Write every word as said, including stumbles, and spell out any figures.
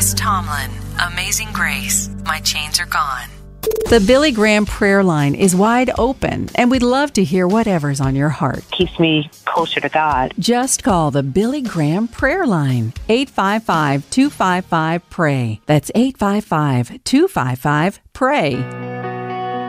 Chris Tomlin, Amazing Grace, My Chains Are Gone. The Billy Graham prayer line is wide open, and we'd love to hear whatever's on your heart. Keeps me closer to God. Just call the Billy Graham prayer line, eight five five, two five five, P R A Y. That's eight five five, two five five, P R A Y.